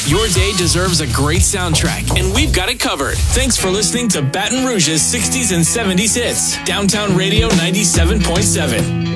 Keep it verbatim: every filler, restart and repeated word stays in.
Your day deserves a great soundtrack, and we've got it covered. Thanks for listening to Baton Rouge's sixties and seventies hits. Downtown Radio ninety-seven point seven.